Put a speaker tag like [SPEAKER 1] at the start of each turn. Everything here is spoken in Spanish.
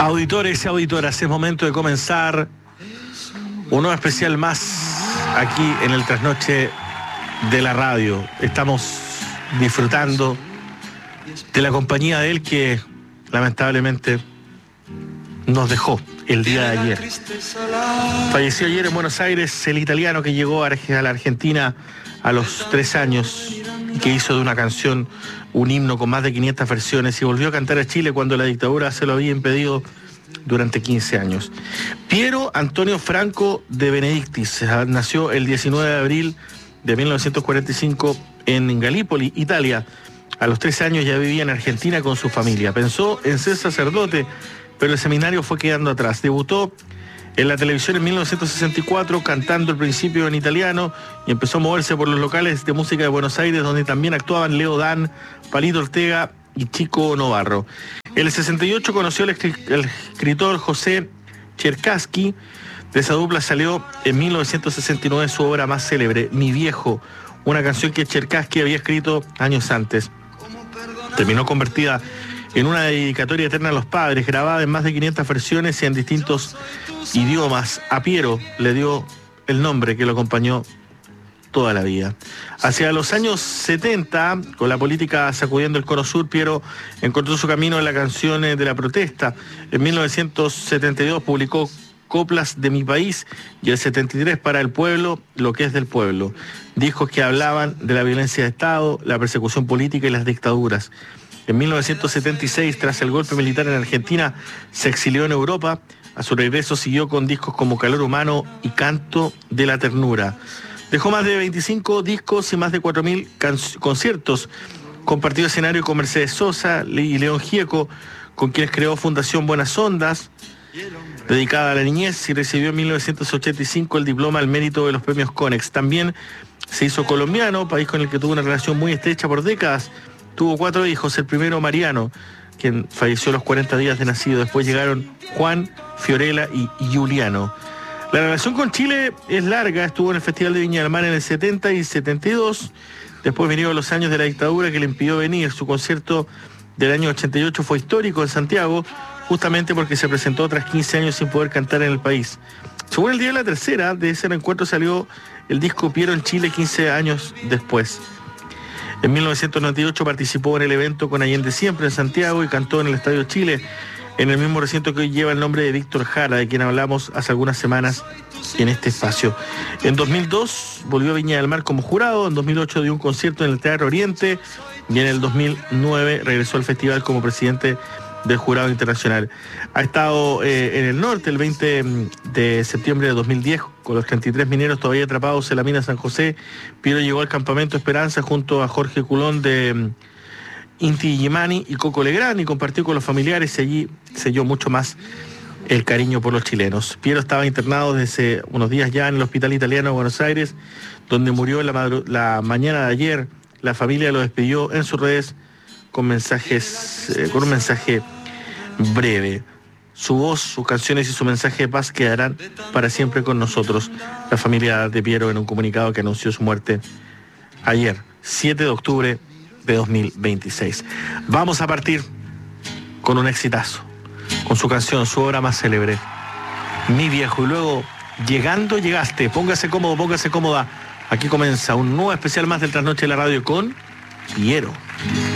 [SPEAKER 1] Auditores y auditoras, es momento de comenzar un nuevo especial más aquí en el Trasnoche de la Radio. Estamos disfrutando de la compañía de él que lamentablemente nos dejó el día de ayer. Falleció ayer en Buenos Aires el italiano que llegó a la Argentina a los 3 años y que hizo de una canción un himno con más de 500 versiones y volvió a cantar a Chile cuando la dictadura se lo había impedido durante 15 años. Piero Antonio Franco de Benedictis nació el 19 de abril de 1945 en Galípoli, Italia. A los 13 años ya vivía en Argentina con su familia. Pensó en ser sacerdote, pero el seminario fue quedando atrás. Debutó en la televisión en 1964 cantando al principio en italiano y empezó a moverse por los locales de música de Buenos Aires, donde también actuaban Leo Dan, Palito Ortega y Chico Novarro. En el 68 conoció al escritor José Cherkassky. De esa dupla salió en 1969 su obra más célebre, Mi Viejo, una canción que Cherkassky había escrito años antes. Terminó convertida en una dedicatoria eterna a los padres, grabada en más de 500 versiones y en distintos idiomas. A Piero le dio el nombre que lo acompañó toda la vida. Hacia los años 70, con la política sacudiendo el Cono Sur, Piero encontró su camino en la canción de la protesta. En 1972 publicó Coplas de mi país y el 73 Para el pueblo, lo que es del pueblo. Discos que hablaban de la violencia de Estado, la persecución política y las dictaduras. En 1976, tras el golpe militar en Argentina, se exilió en Europa. A su regreso siguió con discos como Calor Humano y Canto de la Ternura. Dejó más de 25 discos y más de 4.000 conciertos. Compartió escenario con Mercedes Sosa y León Gieco, con quienes creó Fundación Buenas Ondas, dedicada a la niñez, y recibió en 1985 el diploma al mérito de los premios Conex. También se hizo colombiano, país con el que tuvo una relación muy estrecha por décadas. Tuvo 4 hijos, el primero Mariano, quien falleció a los 40 días de nacido. Después llegaron Juan, Fiorella y Juliano. La relación con Chile es larga, estuvo en el Festival de Viña del Mar en el 70 y 72. Después vinieron los años de la dictadura que le impidió venir. Su concierto del año 88 fue histórico en Santiago, justamente porque se presentó tras 15 años sin poder cantar en el país. Según el Día de la Tercera, de ese encuentro salió el disco Piero en Chile 15 años después. En 1998 participó en el evento Con Allende Siempre en Santiago y cantó en el Estadio Chile, en el mismo recinto que hoy lleva el nombre de Víctor Jara, de quien hablamos hace algunas semanas en este espacio. En 2002 volvió a Viña del Mar como jurado, en 2008 dio un concierto en el Teatro Oriente y en el 2009 regresó al festival como presidente del Jurado Internacional. Ha estado en el norte el 20 de septiembre de 2010 con los 33 mineros todavía atrapados en la mina San José. Piero llegó al campamento Esperanza junto a Jorge Culón de Inti Illimani y Coco Legrand y compartió con los familiares y allí selló mucho más el cariño por los chilenos. Piero estaba internado desde unos días ya en el Hospital Italiano de Buenos Aires, donde murió la mañana de ayer. La familia lo despidió en sus redes con un mensaje breve. Su voz, sus canciones y su mensaje de paz quedarán para siempre con nosotros. La familia de Piero en un comunicado que anunció su muerte ayer, 7 de octubre de 2026. Vamos a partir con un exitazo, con su canción, su obra más célebre, Mi Viejo, y luego Llegando Llegaste. Póngase cómodo, póngase cómoda. Aquí comienza un nuevo especial más del Trasnoche de la Radio con Piero.